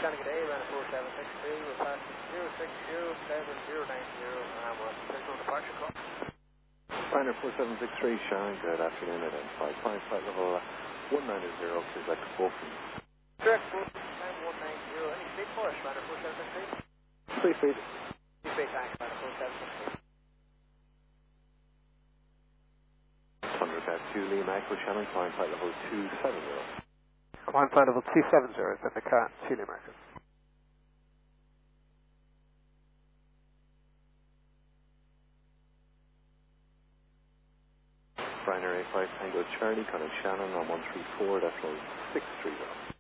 Shannon, good day, Runner 4762, we're passing 0607090, and we're on central departure call. Runner 4763, Shannon, good afternoon, identified flight level 190, please like to Bolton. Direct Bolton, time 190, any speed for us, Runner 4763? 3 feet. 3 feet, thanks, Runner 4763. 100 2 Lima Echo, Shannon, flight level 270. Command flight level 270 is at the car, Chile American. Ryanair A5 Tango Charlie, Connor Shannon on 134.630.